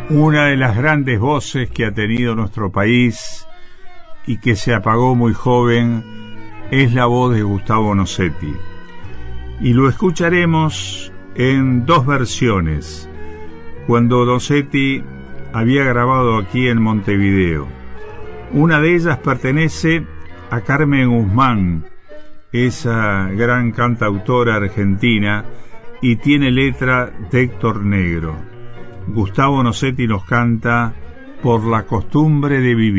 Una de las grandes voces que ha tenido nuestro país y que se apagó muy joven es la voz de Gustavo Nocetti. Y lo escucharemos en dos versiones, cuando Nocetti había grabado aquí en Montevideo. Una de ellas pertenece a Carmen Guzmán, esa gran cantautora argentina, y tiene letra de Héctor Negro. Gustavo Nocetti nos canta Por la costumbre de vivir.